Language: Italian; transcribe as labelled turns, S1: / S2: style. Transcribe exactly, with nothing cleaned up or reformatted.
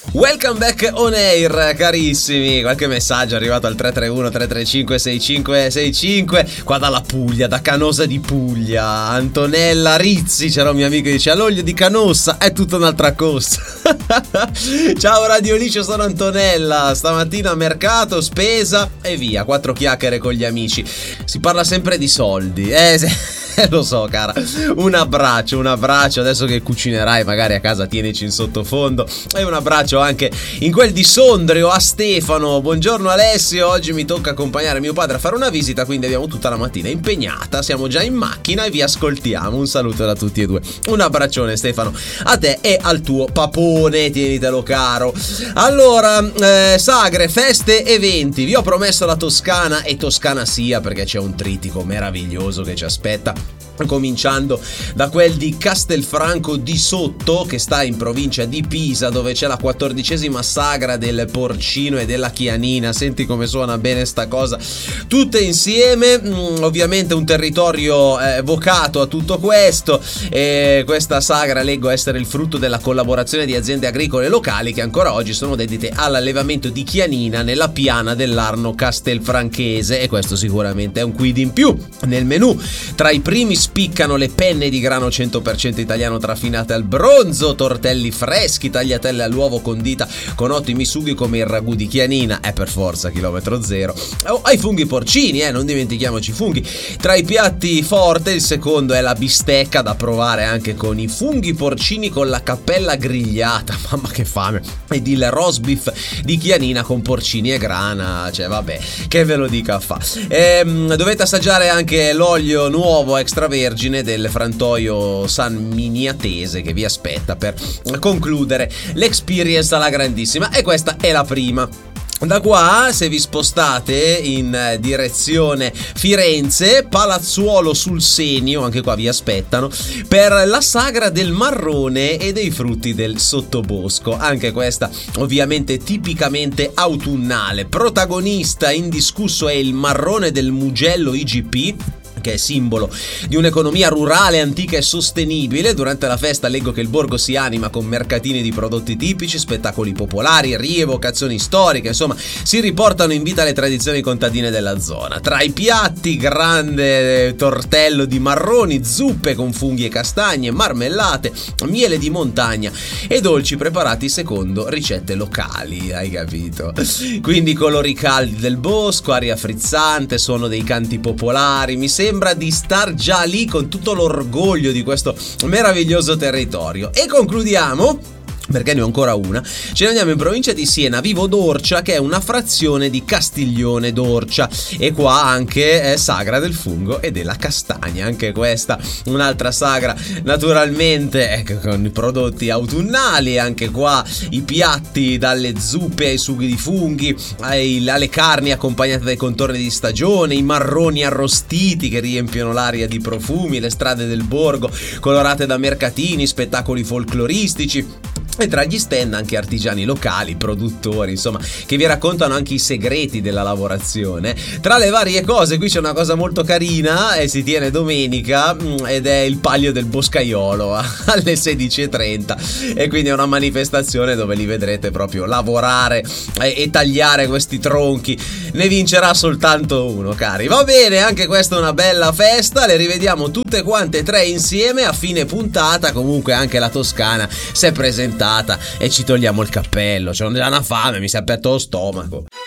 S1: Welcome back on air, carissimi. Qualche messaggio è arrivato al tre tre uno tre tre cinque sei cinque sei cinque. Qua dalla Puglia, da Canosa di Puglia. Antonella Rizzi, c'era un mio amico che dice: all'olio di Canossa è tutta un'altra cosa. Ciao Radio Licio, sono Antonella. Stamattina mercato, spesa e via. Quattro chiacchiere con gli amici. Si parla sempre di soldi. Eh, lo so, cara. Un abbraccio, un abbraccio. Adesso che cucinerai magari a casa, tienici in sottofondo. E un abbraccio anche in quel di Sondrio a Stefano. Buongiorno Alessio, oggi mi tocca accompagnare mio padre a fare una visita, quindi abbiamo tutta la mattina impegnata. Siamo già in macchina e vi ascoltiamo. Un saluto da tutti e due. Un abbraccione Stefano a te e al tuo papone, tienitelo caro. Allora, eh, sagre, feste, eventi. Vi ho promesso la Toscana e Toscana sia, perché c'è un trittico meraviglioso che ci aspetta. Cominciando da quel di Castelfranco di Sotto, che sta in provincia di Pisa, dove c'è la quattordicesima sagra del porcino e della chianina. Senti come suona bene sta cosa, tutte insieme. mm, Ovviamente un territorio eh, vocato a tutto questo, e questa sagra leggo essere il frutto della collaborazione di aziende agricole locali che ancora oggi sono dedite all'allevamento di chianina nella piana dell'Arno castelfranchese, e questo sicuramente è un quid in più nel menù. Tra i primi spiccano le penne di grano cento per cento italiano traffinate al bronzo, tortelli freschi, tagliatelle all'uovo condita con ottimi sughi come il ragù di chianina, è per forza chilometro zero. Oh, ai funghi porcini, eh, non dimentichiamoci i funghi. Tra i piatti forte il secondo è la bistecca, da provare anche con i funghi porcini con la cappella grigliata, mamma che fame, ed il roast beef di chianina con porcini e grana, cioè vabbè, che ve lo dica a fa. Ehm, dovete assaggiare anche l'olio nuovo extravergine del frantoio San Miniatese che vi aspetta per concludere l'experience alla grandissima, e questa è la prima. Da qua, se vi spostate in direzione Firenze, Palazzuolo sul Senio, anche qua vi aspettano per la sagra del marrone e dei frutti del sottobosco. Anche questa ovviamente tipicamente autunnale. Protagonista indiscusso è il marrone del Mugello I G P, che è simbolo di un'economia rurale antica e sostenibile. Durante la festa leggo che il borgo si anima con mercatini di prodotti tipici, spettacoli popolari, rievocazioni storiche, insomma si riportano in vita le tradizioni contadine della zona. Tra i piatti, grande tortello di marroni, zuppe con funghi e castagne, marmellate, miele di montagna e dolci preparati secondo ricette locali, hai capito? Quindi colori caldi del bosco, aria frizzante, suono dei canti popolari. Mi sembra Sembra di star già lì con tutto l'orgoglio di questo meraviglioso territorio. E concludiamo, perché ne ho ancora una. Ce ne andiamo in provincia di Siena, Vivo d'Orcia, che è una frazione di Castiglione d'Orcia, e qua anche è sagra del fungo e della castagna. Anche questa un'altra sagra naturalmente, ecco, con i prodotti autunnali. Anche qua i piatti, dalle zuppe ai sughi di funghi, ai, alle carni accompagnate dai contorni di stagione, i marroni arrostiti che riempiono l'aria di profumi, le strade del borgo colorate da mercatini, spettacoli folcloristici. E tra gli stand anche artigiani locali, produttori, insomma, che vi raccontano anche i segreti della lavorazione. Tra le varie cose, qui c'è una cosa molto carina e si tiene domenica, ed è il Palio del Boscaiolo alle sedici e trenta, e quindi è una manifestazione dove li vedrete proprio lavorare e, e tagliare questi tronchi. Ne vincerà soltanto uno, cari. Va bene, anche questa è una bella festa. Le rivediamo tutte quante e tre insieme a fine puntata. Comunque anche la Toscana si è presentata e ci togliamo il cappello, c'ho già una fame, mi si è aperto lo stomaco.